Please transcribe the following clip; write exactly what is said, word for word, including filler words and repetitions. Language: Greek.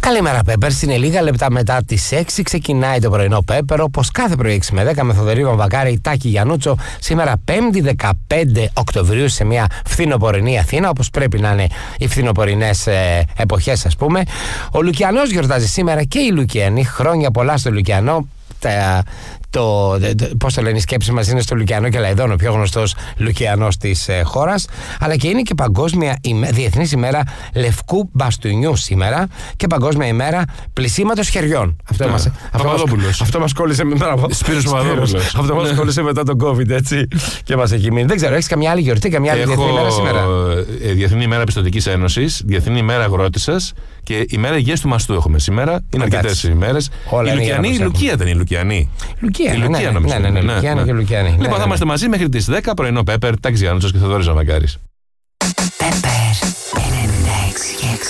Καλημέρα, Πέπερς. Είναι λίγα λεπτά μετά τις έξι. Ξεκινάει το πρωινό Πέπερ, όπως κάθε πρωί έξι με δέκα, με Θοδωρή Βακάρη, Τάκη Γιαννούτσο. Σήμερα πέμπτη δεκαπέντε Οκτωβρίου, σε μια φθινοπορεινή Αθήνα, όπως πρέπει να είναι οι φθινοπορεινές ε, εποχές, ας πούμε. Ο Λουκιανός γιορτάζει σήμερα και οι Λουκιανοί. Χρόνια πολλά στο Λουκιανό. Τα, το, το, πώς το λένε, οι σκέψεις μας είναι στο Λουκιανό και Λαϊδόν, ο πιο γνωστός Λουκιανός της ε, χώρας. Αλλά και είναι και παγκόσμια ημέ, διεθνής ημέρα λευκού μπαστούνιου σήμερα και παγκόσμια ημέρα πλυσίματος χεριών. Αυτό, yeah, μας, αυτό, μας, αυτό μας κόλλησε μετά. Σπύρος Παπαδόπουλος. Αυτό μας κόλλησε μετά τον COVID, έτσι, και μας έχει μείνει. Δεν ξέρω, έχεις καμιά άλλη γιορτή, καμιά άλλη διεθνή ημέρα σήμερα? Ε, διεθνή ημέρα Πιστωτικής Ένωσης, διεθνή ημέρα Αγρότισσας και ημέρα υγείας του μαστού έχουμε σήμερα. Είναι αρκετές ημέρες. Η Λουκιανή, η Λουκία δεν είναι η Λουκιανή. Λουκία, η Λουκία, ναι, νομίζω. Ναι, ναι, ναι, Λουκιάνη και Λουκιάνη. Λοιπόν, ναι, θα ναι. είμαστε μαζί μέχρι τις δέκα, πρωινό Πέπερ, Τάκης Γιαννούτσος και Θοδωρής Βακάρης. Πέπερ ενενήντα έξι και έξι.